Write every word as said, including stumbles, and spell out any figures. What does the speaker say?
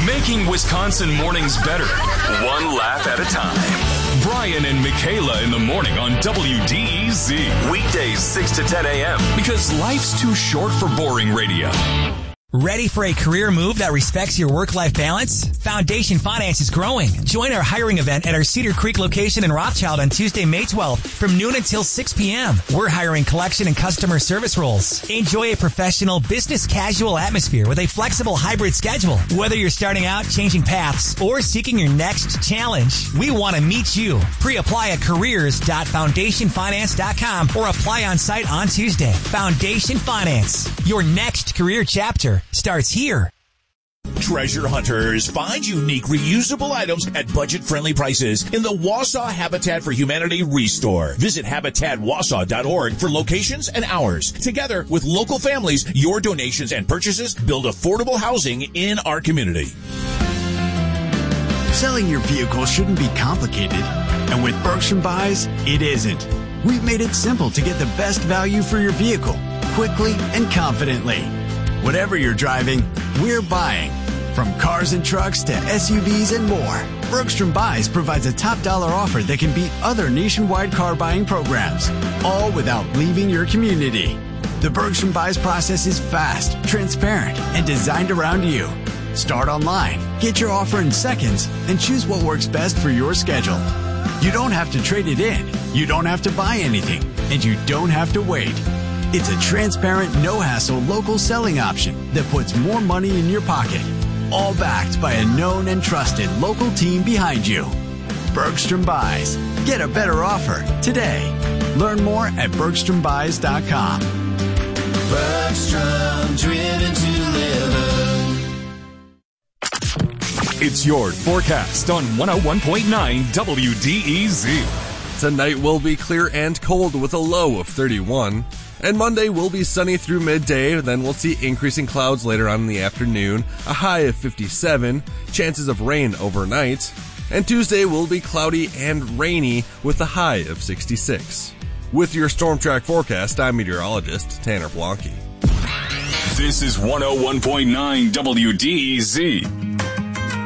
Making Wisconsin mornings better, one laugh at a time. Brian and Michaela in the morning on W D E Z. Weekdays six to ten a.m. Because life's too short for boring radio. Ready for a career move that respects your work-life balance? Foundation Finance is growing. Join our hiring event at our Cedar Creek location in Rothschild on Tuesday, May twelfth from noon until six p.m. We're hiring collection and customer service roles. Enjoy a professional, business casual atmosphere with a flexible hybrid schedule. Whether you're starting out, changing paths, or seeking your next challenge, we want to meet you. Pre-apply at careers dot foundation finance dot com or apply on site on Tuesday. Foundation Finance, your next career chapter starts here. Treasure hunters, find unique reusable items at budget-friendly prices in the Wausau Habitat for Humanity Restore. Visit habitat wausau dot org for locations and hours. Together with local families, your donations and purchases build affordable housing in our community. Selling your vehicle shouldn't be complicated, and with Bergstrom Buys, it isn't. We've made it simple to get the best value for your vehicle, quickly and confidently. Whatever you're driving, we're buying. From cars and trucks to S U Vs and more, Bergstrom Buys provides a top dollar offer that can beat other nationwide car buying programs, all without leaving your community. The Bergstrom Buys process is fast, transparent, and designed around you. Start online, get your offer in seconds, and choose what works best for your schedule. You don't have to trade it in, you don't have to buy anything, and you don't have to wait. It's a transparent, no-hassle local selling option that puts more money in your pocket, all backed by a known and trusted local team behind you. Bergstrom Buys. Get a better offer today. Learn more at bergstrom buys dot com. Bergstrom, driven to live. It's your forecast on one oh one point nine W D E Z. Tonight will be clear and cold with a low of thirty-one. And Monday will be sunny through midday, then we'll see increasing clouds later on in the afternoon, a high of fifty-seven, chances of rain overnight. And Tuesday will be cloudy and rainy with a high of sixty-six. With your Storm Track forecast, I'm meteorologist Tanner Blanke. This is one oh one point nine W D E Z.